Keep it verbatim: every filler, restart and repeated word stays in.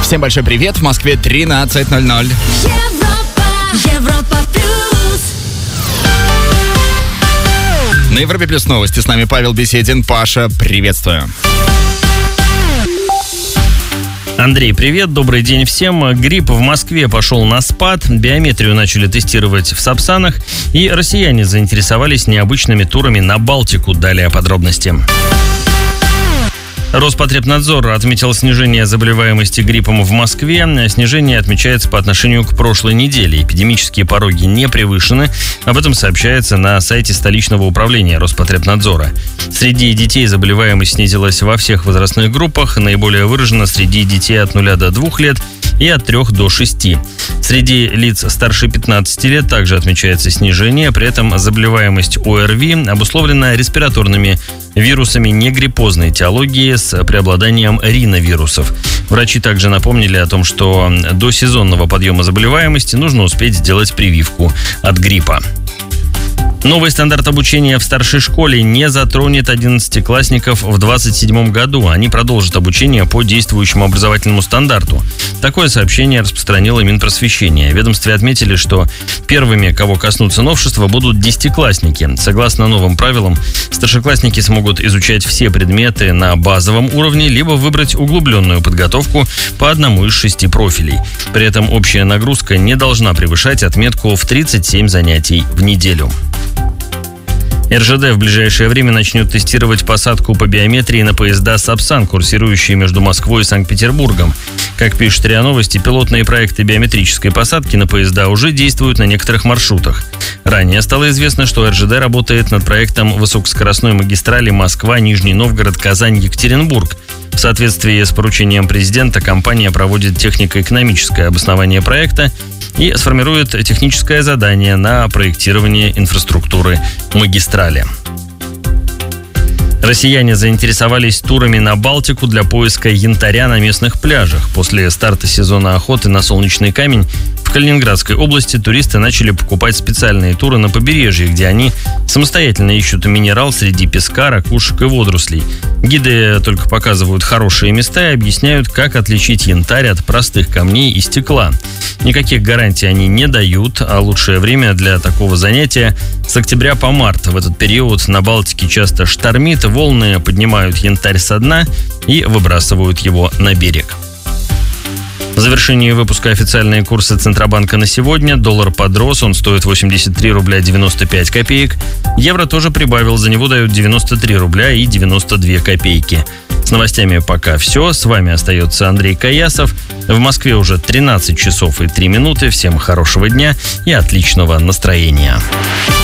Всем большой привет. В Москве тринадцать ноль ноль. Европа, Европа плюс. На Европе плюс новости. С нами Павел Беседин. Паша, приветствую. Андрей, привет, добрый день всем. Грипп в Москве пошел на спад, биометрию начали тестировать в Сапсанах, и россияне заинтересовались необычными турами на Балтику. Далее подробности. Роспотребнадзор отметил снижение заболеваемости гриппом в Москве. Снижение отмечается по отношению к прошлой неделе. Эпидемические пороги не превышены. Об этом сообщается на сайте столичного управления Роспотребнадзора. Среди детей заболеваемость снизилась во всех возрастных группах. Наиболее выражена среди детей от нуля до двух лет и от трёх до шести. Среди лиц старше пятнадцати лет также отмечается снижение. При этом заболеваемость ОРВИ обусловлена респираторными вирусами негриппозной этиологии с преобладанием риновирусов. Врачи также напомнили о том, что до сезонного подъема заболеваемости нужно успеть сделать прививку от гриппа. Новый стандарт обучения в старшей школе не затронет одиннадцатиклассников в двадцать седьмом году. Они продолжат обучение по действующему образовательному стандарту. Такое сообщение распространило Минпросвещение. В ведомстве отметили, что первыми, кого коснутся новшества, будут десятиклассники. Согласно новым правилам, старшеклассники смогут изучать все предметы на базовом уровне, либо выбрать углубленную подготовку по одному из шести профилей. При этом общая нагрузка не должна превышать отметку в тридцать семь занятий в неделю. эр жэ дэ в ближайшее время начнет тестировать посадку по биометрии на поезда «Сапсан», курсирующие между Москвой и Санкт-Петербургом. Как пишет РИА Новости, пилотные проекты биометрической посадки на поезда уже действуют на некоторых маршрутах. Ранее стало известно, что эр жэ дэ работает над проектом высокоскоростной магистрали Москва-Нижний Новгород-Казань-Екатеринбург. В соответствии с поручением президента компания проводит технико-экономическое обоснование проекта и сформирует техническое задание на проектирование инфраструктуры магистрали. Россияне заинтересовались турами на Балтику для поиска янтаря на местных пляжах. После старта сезона охоты на солнечный камень в Калининградской области туристы начали покупать специальные туры на побережье, где они самостоятельно ищут минерал среди песка, ракушек и водорослей. Гиды только показывают хорошие места и объясняют, как отличить янтарь от простых камней и стекла. Никаких гарантий они не дают, а лучшее время для такого занятия с октября по март. В этот период на Балтике часто штормит, волны поднимают янтарь со дна и выбрасывают его на берег. В завершении выпуска официальные курсы Центробанка на сегодня. Доллар подрос, он стоит восемьдесят три рубля девяносто пять копеек. Евро тоже прибавил, за него дают девяносто три рубля и девяносто две копейки. С новостями пока все. С вами остается Андрей Каясов. В Москве уже тринадцать часов и три минуты. Всем хорошего дня и отличного настроения.